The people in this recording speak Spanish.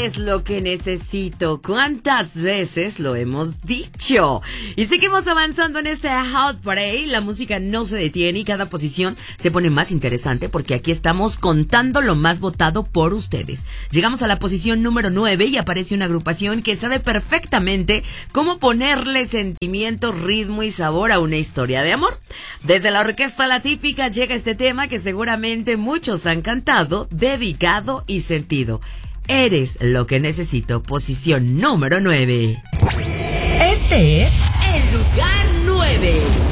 Eres lo que necesito. ¿Cuántas veces lo hemos dicho? Y seguimos avanzando en este Hot Parade. La música no se detiene y cada posición se pone más interesante porque aquí estamos contando lo más votado por ustedes. Llegamos a la posición número 9 y aparece una agrupación que sabe perfectamente cómo ponerle sentimiento, ritmo y sabor a una historia de amor. Desde la orquesta La Típica llega este tema que seguramente muchos han cantado, dedicado y sentido. Eres lo que necesito, posición número 9. Este es el lugar 9.